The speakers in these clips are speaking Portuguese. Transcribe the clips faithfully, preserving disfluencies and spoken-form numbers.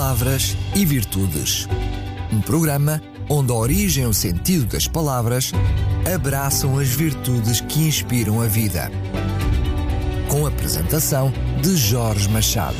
Palavras e Virtudes. Um programa onde a origem e o sentido das palavras abraçam as virtudes que inspiram a vida. Com a apresentação de Jorge Machado.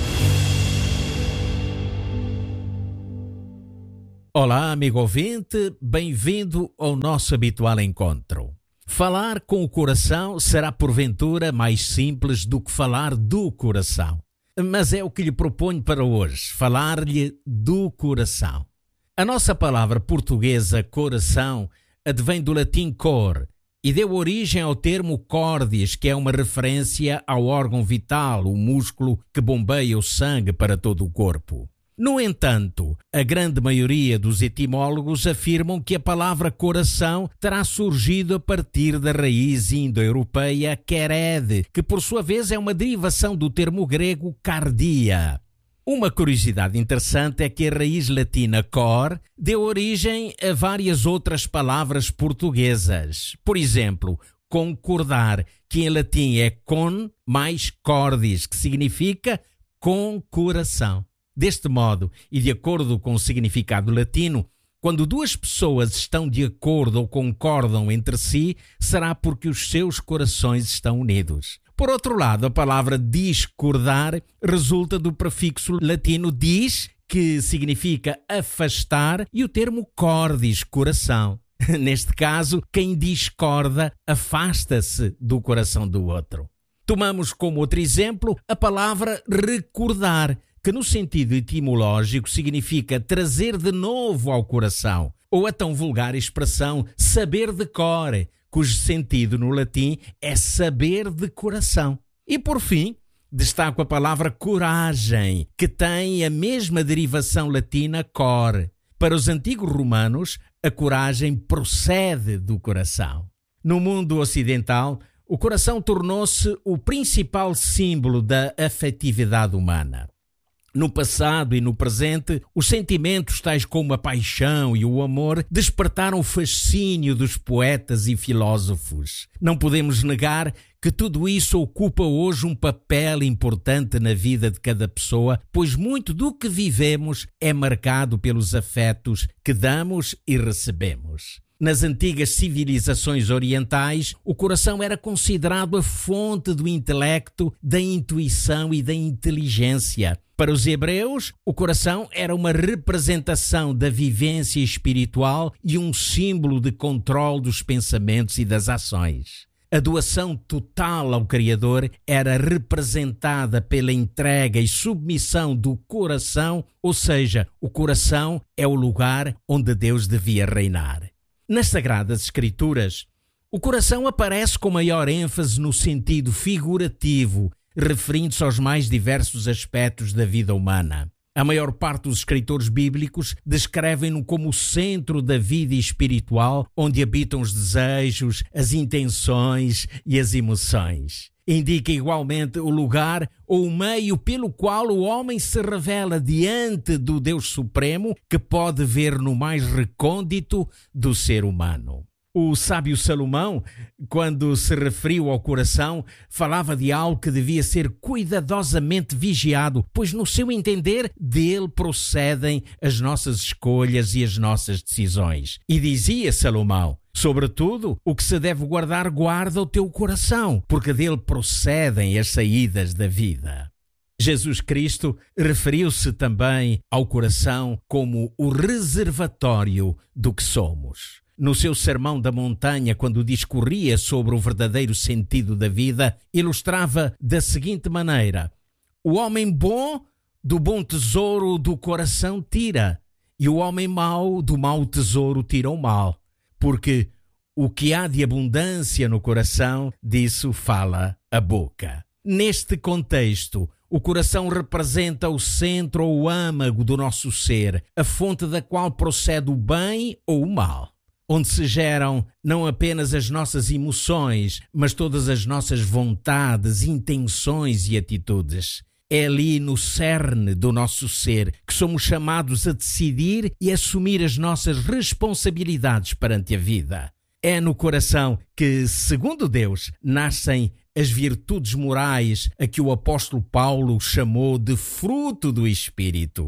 Olá, amigo ouvinte, bem-vindo ao nosso habitual encontro. Falar com o coração será porventura mais simples do que falar do coração. Mas é o que lhe proponho para hoje, falar-lhe do coração. A nossa palavra portuguesa coração advém do latim cor e deu origem ao termo cordis, que é uma referência ao órgão vital, o músculo que bombeia o sangue para todo o corpo. No entanto, a grande maioria dos etimólogos afirmam que a palavra coração terá surgido a partir da raiz indo-europeia querede, que por sua vez é uma derivação do termo grego cardia. Uma curiosidade interessante é que a raiz latina cor deu origem a várias outras palavras portuguesas. Por exemplo, concordar, que em latim é con mais cordis, que significa com coração. Deste modo, e de acordo com o significado latino, quando duas pessoas estão de acordo ou concordam entre si, será porque os seus corações estão unidos. Por outro lado, a palavra discordar resulta do prefixo latino dis, que significa afastar, e o termo cordis, coração. Neste caso, quem discorda afasta-se do coração do outro. Tomamos como outro exemplo a palavra recordar, que no sentido etimológico significa trazer de novo ao coração, ou a tão vulgar expressão saber de cor, cujo sentido no latim é saber de coração. E por fim, destaco a palavra coragem, que tem a mesma derivação latina cor. Para os antigos romanos, a coragem procede do coração. No mundo ocidental, o coração tornou-se o principal símbolo da afetividade humana. No passado e no presente, os sentimentos tais como a paixão e o amor despertaram o fascínio dos poetas e filósofos. Não podemos negar que tudo isso ocupa hoje um papel importante na vida de cada pessoa, pois muito do que vivemos é marcado pelos afetos que damos e recebemos. Nas antigas civilizações orientais, o coração era considerado a fonte do intelecto, da intuição e da inteligência. Para os hebreus, o coração era uma representação da vivência espiritual e um símbolo de controle dos pensamentos e das ações. A doação total ao Criador era representada pela entrega e submissão do coração, ou seja, o coração é o lugar onde Deus devia reinar. Nas Sagradas Escrituras, o coração aparece com maior ênfase no sentido figurativo, referindo-se aos mais diversos aspectos da vida humana. A maior parte dos escritores bíblicos descrevem-no como o centro da vida espiritual, onde habitam os desejos, as intenções e as emoções. Indica igualmente o lugar ou o meio pelo qual o homem se revela diante do Deus Supremo, que pode ver no mais recôndito do ser humano. O sábio Salomão, quando se referiu ao coração, falava de algo que devia ser cuidadosamente vigiado, pois no seu entender dele procedem as nossas escolhas e as nossas decisões. E dizia Salomão: sobretudo, o que se deve guardar, guarda o teu coração, porque dele procedem as saídas da vida. Jesus Cristo referiu-se também ao coração como o reservatório do que somos. No seu Sermão da Montanha, quando discorria sobre o verdadeiro sentido da vida, ilustrava da seguinte maneira: o homem bom do bom tesouro do coração tira, e o homem mau do mau tesouro tira o mal, porque o que há de abundância no coração, disso fala a boca. Neste contexto, o coração representa o centro ou o âmago do nosso ser, a fonte da qual procede o bem ou o mal, onde se geram não apenas as nossas emoções, mas todas as nossas vontades, intenções e atitudes. É ali no cerne do nosso ser que somos chamados a decidir e assumir as nossas responsabilidades perante a vida. É no coração que, segundo Deus, nascem as virtudes morais a que o apóstolo Paulo chamou de fruto do Espírito: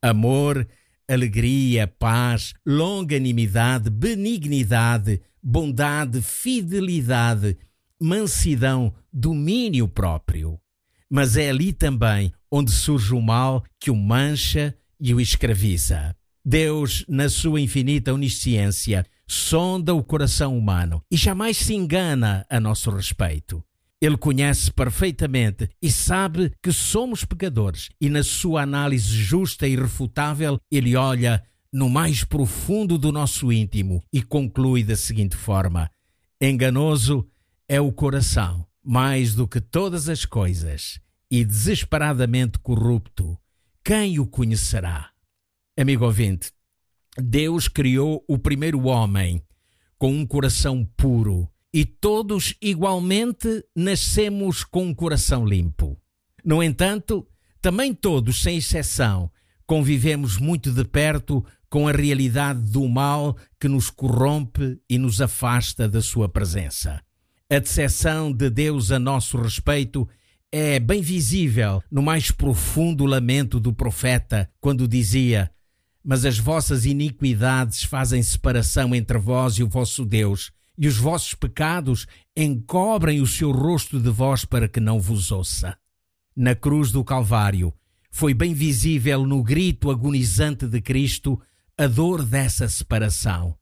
amor, alegria, paz, longanimidade, benignidade, bondade, fidelidade, mansidão, domínio próprio. Mas é ali também onde surge o mal que o mancha e o escraviza. Deus, na sua infinita onisciência, sonda o coração humano e jamais se engana a nosso respeito. Ele conhece perfeitamente e sabe que somos pecadores, e na sua análise justa e irrefutável, ele olha no mais profundo do nosso íntimo e conclui da seguinte forma: enganoso é o coração, mais do que todas as coisas, e desesperadamente corrupto. Quem o conhecerá? Amigo ouvinte, Deus criou o primeiro homem com um coração puro, e todos igualmente nascemos com um coração limpo. No entanto, também todos, sem exceção, convivemos muito de perto com a realidade do mal que nos corrompe e nos afasta da sua presença. A decepção de Deus a nosso respeito é bem visível no mais profundo lamento do profeta, quando dizia: mas as vossas iniquidades fazem separação entre vós e o vosso Deus, e os vossos pecados encobrem o seu rosto de vós para que não vos ouça. Na cruz do Calvário foi bem visível no grito agonizante de Cristo a dor dessa separação.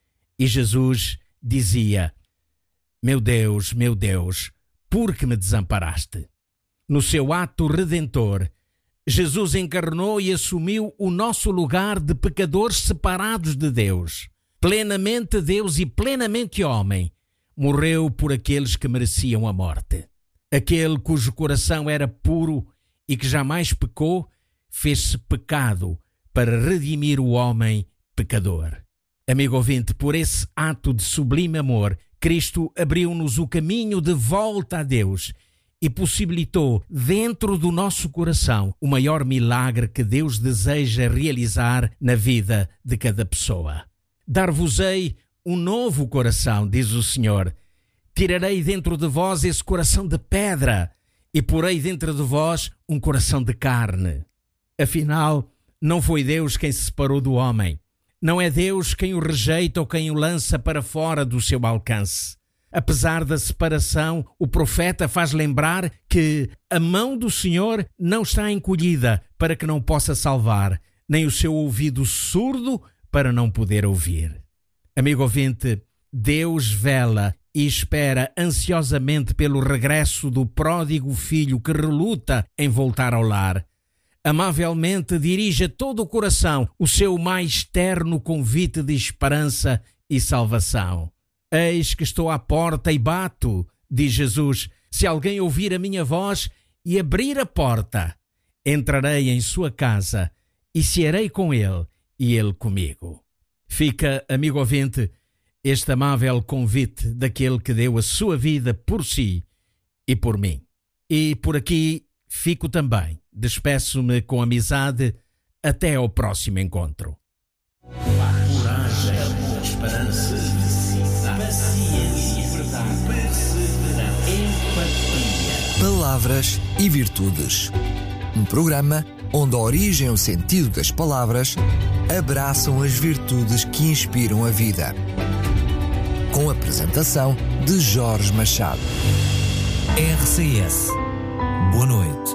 E Jesus dizia: meu Deus, meu Deus, por que me desamparaste? No seu ato redentor, Jesus encarnou e assumiu o nosso lugar de pecadores separados de Deus. Plenamente Deus e plenamente homem, morreu por aqueles que mereciam a morte. Aquele cujo coração era puro e que jamais pecou, fez-se pecado para redimir o homem pecador. Amigo ouvinte, por esse ato de sublime amor, Cristo abriu-nos o caminho de volta a Deus e possibilitou dentro do nosso coração o maior milagre que Deus deseja realizar na vida de cada pessoa. Dar-vos-ei um novo coração, diz o Senhor. Tirarei dentro de vós esse coração de pedra e porei dentro de vós um coração de carne. Afinal, não foi Deus quem se separou do homem. Não é Deus quem o rejeita ou quem o lança para fora do seu alcance. Apesar da separação, o profeta faz lembrar que a mão do Senhor não está encolhida para que não possa salvar, nem o seu ouvido surdo para não poder ouvir. Amigo ouvinte, Deus vela e espera ansiosamente pelo regresso do pródigo filho que reluta em voltar ao lar. Amavelmente dirige a todo o coração o seu mais terno convite de esperança e salvação. Eis que estou à porta e bato, diz Jesus. Se alguém ouvir a minha voz e abrir a porta, entrarei em sua casa e cearei com ele e ele comigo. Fica, amigo ouvinte, este amável convite daquele que deu a sua vida por si e por mim. E por aqui fico também. Despeço-me com amizade. Até ao próximo encontro. Coragem, esperança, paciência, verdade, perseverança, empatia. Palavras e virtudes. Um programa onde a origem e o sentido das palavras abraçam as virtudes que inspiram a vida. Com a apresentação de Jorge Machado. R C S. Boa noite.